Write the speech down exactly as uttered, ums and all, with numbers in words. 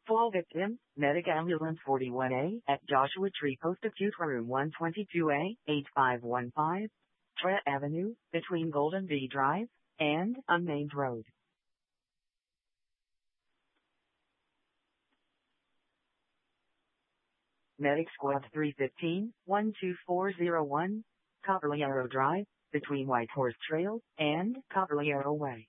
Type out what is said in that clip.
Fall victim, Medic Ambulance forty-one A at Joshua Tree Post Acute Room one twenty-two A, eight five one five, Trent Avenue, between Golden Bee Drive and Unnamed Road. Medic Squad three fifteen, one two four zero one, Copperly Arrow Drive, between White Horse Trail and Copperly Arrow Way.